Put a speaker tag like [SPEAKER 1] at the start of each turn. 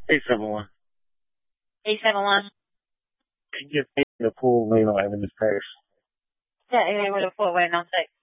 [SPEAKER 1] 871.
[SPEAKER 2] 871?
[SPEAKER 1] Can you get paid the full name on Evan's parish?
[SPEAKER 2] Yeah, with a full wait, no, 6.